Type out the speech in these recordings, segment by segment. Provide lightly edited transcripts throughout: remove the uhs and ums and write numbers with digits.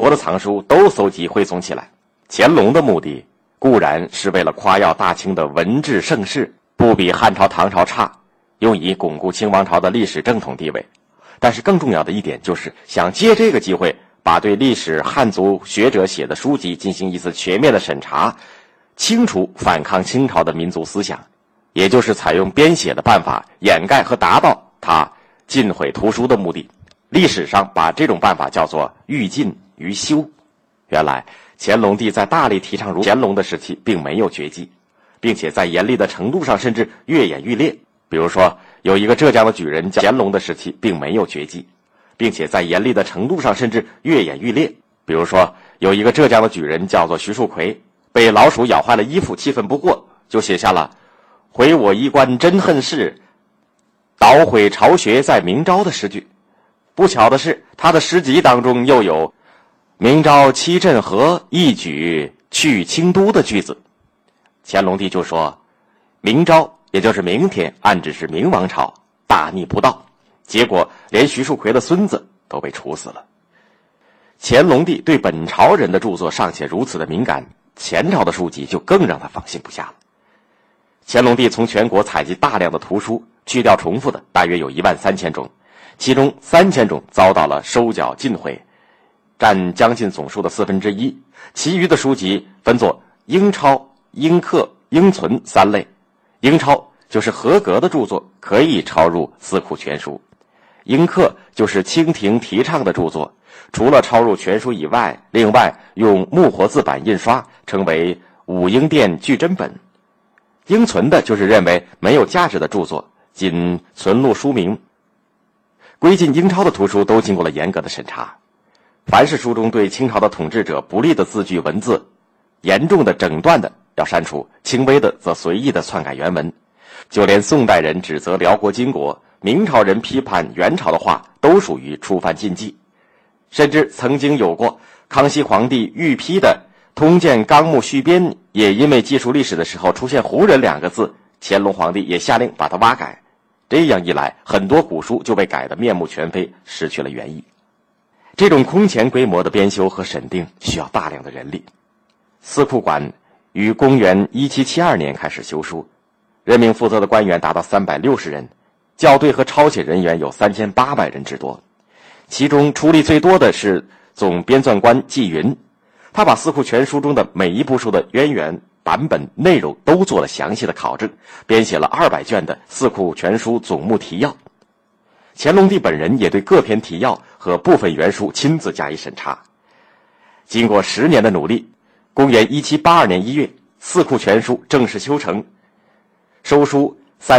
国的藏书都搜集汇总起来。乾隆的目的固然是为了夸耀大清的文治盛世不比汉朝唐朝差，用以巩固清王朝的历史正统地位，但是更重要的一点就是想借这个机会把对历史汉族学者写的书籍进行一次全面的审查，清除反抗清朝的民族思想，也就是采用编写的办法掩盖和达到他禁毁图书的目的。历史上把这种办法叫做欲禁于修。原来乾隆帝在大力提倡乾隆的时期并没有绝迹，并且在严厉的程度上甚至越演愈烈。比如说有一个浙江的举人叫乾隆的时期并没有绝迹，并且在严厉的程度上甚至越演愈烈。比如说有一个浙江的举人叫做徐树奎，被老鼠咬坏了衣服，气愤不过，就写下了毁我衣冠真恨事，捣毁巢穴在明朝的诗句。不巧的是他的诗集当中又有明朝七镇河，一举去清都的句子。乾隆帝就说明朝也就是明天暗指是明王朝大逆不道，结果连徐树奎的孙子都被处死了。乾隆帝对本朝人的著作尚且如此的敏感，前朝的书籍就更让他放心不下了。乾隆帝从全国采集大量的图书，去掉重复的大约有13000种，其中3000种遭到了收缴禁毁，占将近总数的1/4，其余的书籍分作英抄、英刻、英存3类。英抄就是合格的著作，可以抄入四库全书；英刻就是清廷提倡的著作，除了抄入全书以外，另外用木活字版印刷，称为武英殿巨珍本；英存的就是认为没有价值的著作，仅存录书名。归进英抄的图书都经过了严格的审查，凡是书中对清朝的统治者不利的字句文字，严重的整段的要删除，轻微的则随意的篡改原文。就连宋代人指责辽国金国，明朝人批判元朝的话，都属于触犯禁忌。甚至曾经有过康熙皇帝御批的《通鉴纲目续编》，也因为记述历史的时候出现胡人2个字，乾隆皇帝也下令把它挖改。这样一来，很多古书就被改得面目全非，失去了原意。这种空前规模的编修和审定需要大量的人力。四库馆于公元1772年开始修书，任命负责的官员达到360人，校对和抄写人员有3800人之多。其中出力最多的是总编纂官纪云，他把四库全书中的每一部书的渊源、版本、内容都做了详细的考证，编写了200卷的四库全书总目提要。乾隆帝本人也对各篇提要和部分原书亲自加以审查。经过10年的努力，公元1782年1月，四库全书正式修成，收书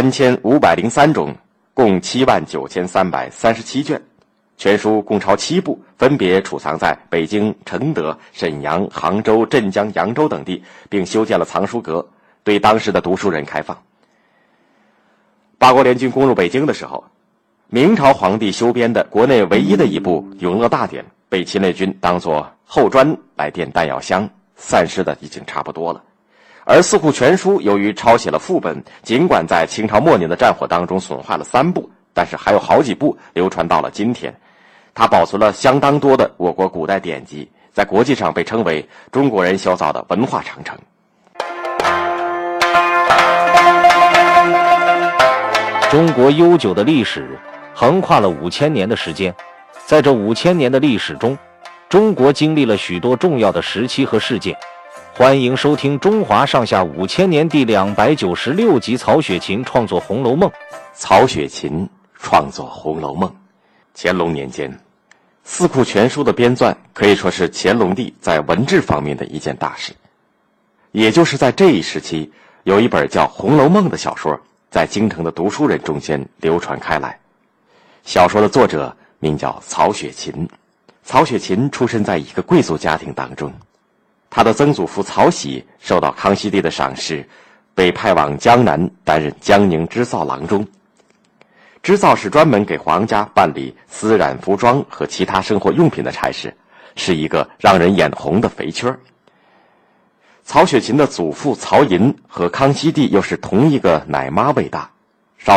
3503种，共79337卷。全书共抄7部，分别储藏在北京、承德、沈阳、杭州、镇江、扬州等地，并修建了藏书阁，对当时的读书人开放。八国联军攻入北京的时候，明朝皇帝修编的国内唯一的一部《永乐大典》被侵略军当作后砖来垫弹药箱，散失的已经差不多了。而四库全书由于抄写了副本，尽管在清朝末年的战火当中损坏了3部，但是还有好几部流传到了今天。它保存了相当多的我国古代典籍，在国际上被称为中国人修造的文化长城。 中国悠久的历史横跨了5000年的时间，在这5000年的历史中，中国经历了许多重要的时期和事件。欢迎收听《中华上下5000年》第296集，曹雪芹创作《红楼梦》。 曹雪芹创作《红楼梦》，乾隆年间，四库全书的编纂可以说是乾隆帝在文治方面的一件大事。也就是在这一时期，有一本叫《红楼梦》的小说在京城的读书人中间流传开来。小说的作者名叫曹雪芹。曹雪芹出身在一个贵族家庭当中，他的曾祖父曹玺受到康熙帝的赏识，被派往江南担任江宁织造郎中。织造是专门给皇家办理丝染服装和其他生活用品的差事，是一个让人眼红的肥缺。曹雪芹的祖父曹寅和康熙帝又是同一个奶妈喂大，